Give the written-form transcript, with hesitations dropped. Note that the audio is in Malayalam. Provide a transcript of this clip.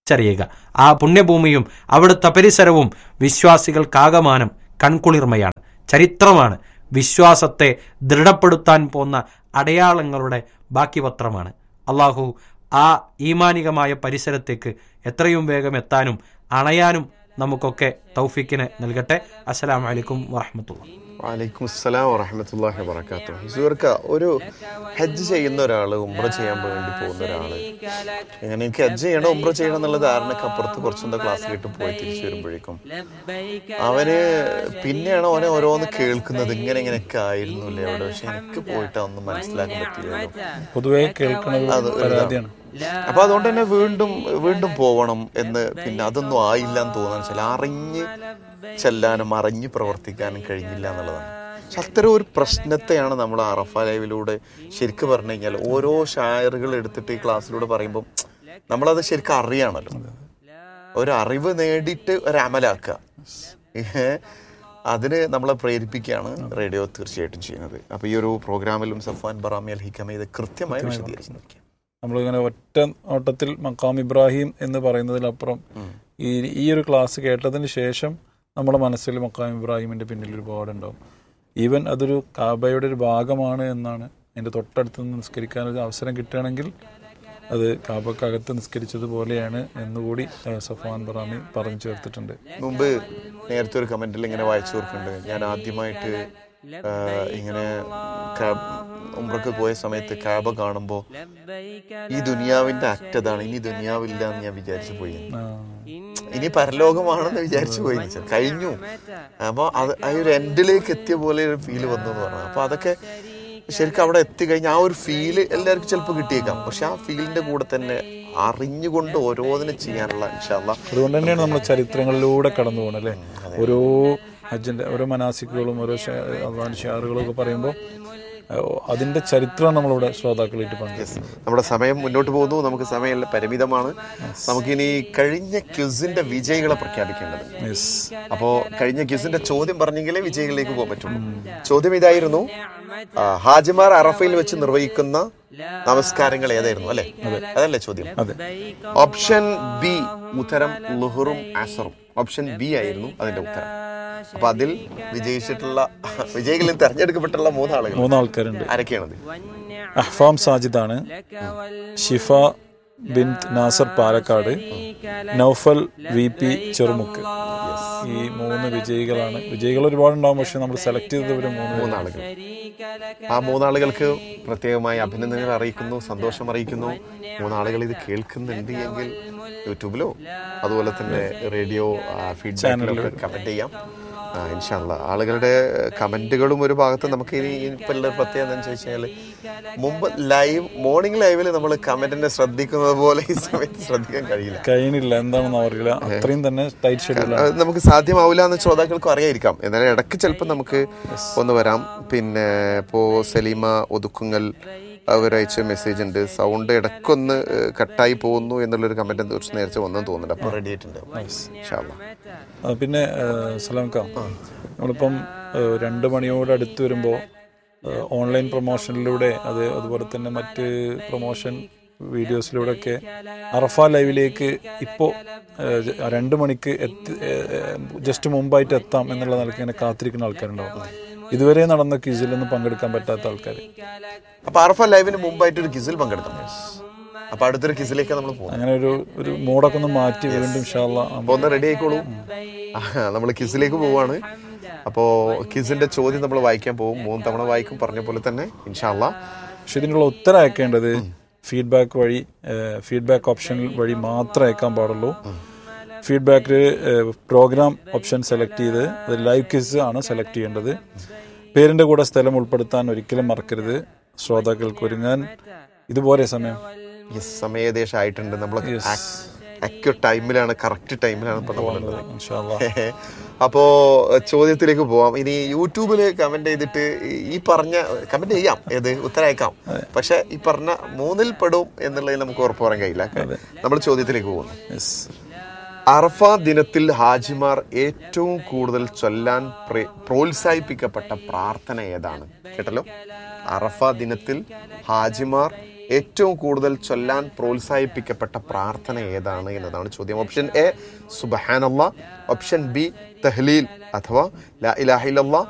തിരിച്ചറിയുക. ആ പുണ്യഭൂമിയും അവിടുത്തെ പരിസരവും വിശ്വാസികൾക്കാകമാനം കൺകുളിർമയാണ്, ചരിത്രമാണ്, വിശ്വാസത്തെ ദൃഢപ്പെടുത്താൻ പോന്ന അടയാളങ്ങളുടെ ബാക്കിപത്രമാണ്. അള്ളാഹു ആ ഈമാനികമായ പരിസരത്തേക്ക് എത്രയും വേഗം എത്താനും അണയാനും നമുക്കൊക്കെ തൗഫീക്കിനെ നൽകട്ടെ. അസ്സലാമു അലൈക്കും വറഹ്മത്തുള്ളാഹി. വലൈക്കും അസ്സലാം വറഹ്മത്തുള്ളാഹി വബറകാതുഹു. സുഹൃക്ക, ഒരു ഹജ്ജ് ചെയ്യുന്ന ഒരാൾ, ഉംറ ചെയ്യാൻ വേണ്ടി പോകുന്ന ഒരാൾ, അങ്ങനെ എനിക്ക് ഹജ്ജ് ചെയ്യണം ഉംറ ചെയ്യണം എന്നുള്ള ധാരണക്ക് അപ്പുറത്ത് കുറച്ചെന്താ ക്ലാസ്സിലിട്ട് പോയി തിരിച്ചു വരുമ്പോഴേക്കും അവന് പിന്നെയാണ് അവനെ ഓരോന്ന് കേൾക്കുന്നത്, ഇങ്ങനെയൊക്കെ ആയിരുന്നില്ലേ അവിടെ, പക്ഷെ എനിക്ക് പോയിട്ട് അതൊന്നും മനസ്സിലാക്കാൻ പറ്റില്ലല്ലോ, പൊതുവെ കേൾക്കുന്നത്. അപ്പൊ അതുകൊണ്ട് തന്നെ വീണ്ടും വീണ്ടും പോവണം എന്ന്, പിന്നെ അതൊന്നും ആയില്ല എന്ന് തോന്നാന്ന് വെച്ചാൽ അറിഞ്ഞ് ചെല്ലാനും അറിഞ്ഞ് പ്രവർത്തിക്കാനും കഴിഞ്ഞില്ല എന്നുള്ളതാണ്. പക്ഷെ അത്തരം ഒരു പ്രശ്നത്തെയാണ് നമ്മൾ അറഫ ലൈവിലൂടെ ശരിക്കും പറഞ്ഞു കഴിഞ്ഞാൽ ഓരോ ഷായറുകൾ എടുത്തിട്ട് ഈ ക്ലാസ്സിലൂടെ പറയുമ്പോൾ നമ്മളത് ശരിക്കും അറിയാണല്ലോ, ഒരു അറിവ് നേടിയിട്ട് ഒരു അമലാക്കുക, അതിന് നമ്മളെ പ്രേരിപ്പിക്കുകയാണ് റേഡിയോ തീർച്ചയായിട്ടും ചെയ്യുന്നത്. അപ്പോൾ ഈ ഒരു പ്രോഗ്രാമിലും സഫ്വാൻ ബറാമി അൽ ഹിക്കമ ഇത് കൃത്യമായി വിശദീകരിച്ചിരിക്കുക. നമ്മളിങ്ങനെ ഒറ്റ ഓട്ടത്തിൽ മക്കാം ഇബ്രാഹിം എന്ന് പറയുന്നതിലപ്പുറം ഈ ഒരു ക്ലാസ് കേട്ടതിന് ശേഷം നമ്മുടെ മനസ്സിൽ മക്കാം ഇബ്രാഹിമിൻ്റെ പിന്നിൽ ഒരുപാടുണ്ടാവും. ഈവൻ അതൊരു കാബയുടെ ഒരു ഭാഗമാണ് എന്നാണ്, അതിൻ്റെ തൊട്ടടുത്ത് നിന്ന് നിസ്കരിക്കാനൊരു അവസരം കിട്ടുകയാണെങ്കിൽ അത് കാബക്കകത്ത് നിസ്കരിച്ചതുപോലെയാണ് എന്നുകൂടി സഫ്വാൻ ബറാമി പറഞ്ഞു ചേർത്തിട്ടുണ്ട്. മുമ്പ് നേരത്തെ ഒരു കമന്റിൽ ഇങ്ങനെ വായിച്ചു കൊടുക്കുന്നുണ്ട്, ഞാൻ ആദ്യമായിട്ട് ഇങ്ങനെ ഉംറക്ക് പോയ സമയത്ത് കാബ കാണുമ്പോൾ ഈ ദുനിയാവിന്റെ അറ്റതാണ്, ഇനി ദുനിയാവില്ല എന്ന് ഞാൻ വിചാരിച്ചു പോയി, ഇനി പരലോകമാണെന്ന് വിചാരിച്ചു പോയി, കഴിഞ്ഞു. അപ്പോൾ അത് ആ ഒരു എൻഡിലേക്ക് എത്തിയ പോലെ ഒരു ഫീല് വന്നു എന്ന് പറഞ്ഞു. അപ്പോൾ അതൊക്കെ ശരിക്കും അവിടെ എത്തിക്കഴിഞ്ഞാൽ ആ ഒരു ഫീല് എല്ലാവർക്കും ചിലപ്പോൾ കിട്ടിയേക്കാം, പക്ഷെ ആ ഫീലിന്റെ കൂടെ തന്നെ അറിഞ്ഞുകൊണ്ട് ഓരോന്നിനും ചെയ്യാനുള്ള ഇൻഷാ അല്ലാഹ്. അതുകൊണ്ട് തന്നെയാണ് നമ്മൾ ചരിത്രങ്ങളിലൂടെ കടന്നു പോകണം അല്ലേ, ഓരോ ഹജ്ജിന്റെ ഓരോ മനാസിക്കുകളും ഓരോ അള്ളാഹുവിന്റെ ഷിയാറുകളും ഒക്കെ പറയുമ്പോൾ അതിന്റെ ചരിത്രം നമ്മളിവിടെ ശ്രോതാക്കളായിട്ട് പങ്കുവെക്കും. നമ്മുടെ സമയം മുന്നോട്ട് പോകുന്നു, നമുക്ക് സമയം പരിമിതമാണ്. നമുക്കിനി കഴിഞ്ഞ ക്വിസിന്റെ വിജയികളെ പ്രഖ്യാപിക്കേണ്ടത്. അപ്പോ കഴിഞ്ഞ ക്വിസിന്റെ ചോദ്യം പറഞ്ഞെങ്കിലേ വിജയികളിലേക്ക് പോകാൻ പറ്റുള്ളൂ. ചോദ്യം ഇതായിരുന്നു, ഹാജിമാർ അറഫയിൽ വെച്ച് നിർവഹിക്കുന്ന നമസ്കാരങ്ങൾ ഏതായിരുന്നു, അല്ലെ? അതല്ലേ ചോദ്യം? ഓപ്ഷൻ ബി ഉത്തരം ളുഹറും അസറും. ഓപ്ഷൻ ബി ആയിരുന്നു അതിന്റെ ഉത്തരം. അപ്പൊ അതിൽ വിജയികളിൽ തെരഞ്ഞെടുക്കപ്പെട്ടുള്ള മൂന്നാൾക്കാരുണ്ട്. ആരൊക്കെയാണത്? അഹ്ഫാം സാജിദാണ്, ഷിഫ ബിൻത് നാസർ പാലക്കാട്, നൗഫൽ വി പി ചെറുമുക്ക്. ഈ മൂന്ന് വിജയികളാണ്. വിജയികൾ ഒരുപാടുണ്ടാവും, പക്ഷെ നമ്മൾ സെലക്ട് ചെയ്തത് മൂന്നാളുകൾ. ആ മൂന്നാളുകൾക്ക് പ്രത്യേകമായി അഭിനന്ദനങ്ങൾ അറിയിക്കുന്നു, സന്തോഷം അറിയിക്കുന്നു. മൂന്നാളുകൾ ഇത് കേൾക്കുന്നുണ്ട് എങ്കിൽ യൂട്യൂബിലോ അതുപോലെ തന്നെ റേഡിയോ ഫീഡ്ബാക്കിലൊക്കെ കമന്റ് ചെയ്യാം ഇൻഷാ അല്ലാഹ്. ആളുകളുടെ കമന്റുകളും ഒരു ഭാഗത്ത് നമുക്ക് ഇനി ഇപ്പം ഉള്ള പ്രത്യേകത എന്താണെന്ന് ചോദിച്ചു കഴിഞ്ഞാൽ, മുമ്പ് മോർണിംഗ് ലൈവിൽ നമ്മൾ കമന്റിനെ ശ്രദ്ധിക്കുന്നത് പോലെ ഈ സമയത്ത് ശ്രദ്ധിക്കാൻ കഴിയില്ല. എന്താണെന്ന് അറിയില്ല, അത്രയും തന്നെ ടൈറ്റ് ഷെഡ്യൂൾ നമുക്ക് സാധ്യമാവില്ല എന്ന് ശ്രോതാക്കൾക്കും അറിയായിരിക്കാം. എന്നാലും ഇടയ്ക്ക് ചിലപ്പോൾ നമുക്ക് ഒന്ന് വരാം. പിന്നെ ഇപ്പോൾ സലീമ ഒതുക്കുങ്ങൽ അവരയച്ച മെസ്സേജ് ഉണ്ട്, സൗണ്ട് ഇടയ്ക്കൊന്ന് കട്ടായി പോകുന്നു എന്നുള്ളൊരു കമന്റ് കുറച്ച് നേരത്തെ വന്നെന്ന് തോന്നുന്നുണ്ട്. അപ്പോൾ റെഡി ആയിട്ടുണ്ട് ഇൻഷാ അല്ലാഹ്. പിന്നെ സലാംക്ക, നമ്മളിപ്പം 2 മണിയോട് അടുത്ത് വരുമ്പോൾ ഓൺലൈൻ പ്രൊമോഷനിലൂടെ അതുപോലെ തന്നെ മറ്റ് പ്രൊമോഷൻ വീഡിയോസിലൂടെയൊക്കെ അറഫ ലൈവിലേക്ക് ഇപ്പോൾ 2 മണിക്ക് ജസ്റ്റ് മുമ്പായിട്ട് എത്താം എന്നുള്ള നിലയ്ക്ക് ഇങ്ങനെ കാത്തിരിക്കുന്ന ആൾക്കാരുണ്ടാവും. ഇതുവരെ നടന്ന ക്വിസിലൊന്നും പങ്കെടുക്കാൻ പറ്റാത്ത ആൾക്കാർ. അപ്പൊ അറഫ ലൈവിന് മുമ്പായിട്ട് ഒരു ക്വിസിൽ പങ്കെടുക്കാം. അപ്പൊ അടുത്തൊരു ക്വിസിലേക്ക് നമ്മൾ പോകും. അങ്ങനെ ഒരു മോഡൊക്കെ ഒന്ന് മാറ്റി വീണ്ടും ഇൻഷാ അല്ലാഹ് അപ്പൊ ഒന്ന് റെഡി ആയിക്കോളൂ. നമ്മൾ ക്വിസിലേക്ക് പോവാണ്. അപ്പോൾ ക്വിസിന്റെ ചോദ്യം നമ്മൾ വായിക്കാൻ പോകും. 3 തവണ വായിക്കും, പറഞ്ഞ പോലെ തന്നെ ഇൻഷാ അല്ലാഹ്. പക്ഷെ ഇതിനുള്ള ഉത്തരം അയക്കേണ്ടത് ഫീഡ്ബാക്ക് വഴി, ഫീഡ്ബാക്ക് ഓപ്ഷൻ വഴി മാത്രമേ അയക്കാൻ പാടുള്ളൂ. ഫീഡ്ബാക്കിൽ പ്രോഗ്രാം ഓപ്ഷൻ സെലക്ട് ചെയ്ത് അത് ലൈവ് ക്വിസ് ആണ് സെലക്ട് ചെയ്യേണ്ടത്. പേരിൻ്റെ കൂടെ സ്ഥലം ഉൾപ്പെടുത്താൻ ഒരിക്കലും മറക്കരുത്. ശ്രോതാക്കൾക്ക് ഒരുങ്ങാൻ ഇതുപോലെ സമയം ഏകദേശം ആയിട്ടുണ്ട്. നമ്മൾ ടൈമിലാണ്, കറക്റ്റ് ടൈമിലാണ് ഇപ്പോൾ നമ്മളുള്ളത്. അപ്പോൾ ചോദ്യത്തിലേക്ക് പോവാം. ഇനി യൂട്യൂബിൽ കമന്റ് ചെയ്തിട്ട് ഈ പറഞ്ഞ കമന്റ് ചെയ്യാം, ഉത്തരം അയക്കാം. പക്ഷെ ഈ പറഞ്ഞ 3-ൽ പെടും എന്നുള്ളതിൽ നമുക്ക് ഉറപ്പ് പറയാൻ കഴിയില്ല. നമ്മൾ ചോദ്യത്തിലേക്ക് പോകുന്നു. അറഫ ദിനത്തിൽ ഹാജിമാർ ഏറ്റവും കൂടുതൽ ചൊല്ലാൻ പ്രോത്സാഹിപ്പിക്കപ്പെട്ട പ്രാർത്ഥന ഏതാണ്? കേട്ടല്ലോ, അറഫ ദിനത്തിൽ ഹാജിമാർ ഏറ്റവും കൂടുതൽ ചൊല്ലാൻ പ്രോത്സാഹിപ്പിക്കപ്പെട്ട പ്രാർത്ഥന ഏതാണ് എന്നതാണ് ചോദ്യം. Option A Subhanallah, option B തഹ്ലീൽ അഥവാ ലാ ഇലാഹ ഇല്ലല്ലാഹ്,